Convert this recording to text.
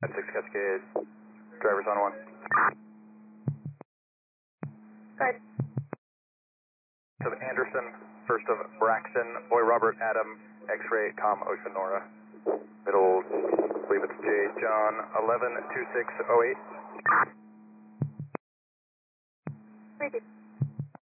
At 6 Cascade, drivers on 1. Good. Of Anderson, first of Braxton, Boy Robert Adam, X-ray, Com Ocean Nora. Middle, I believe it's J John, 112608. Very good.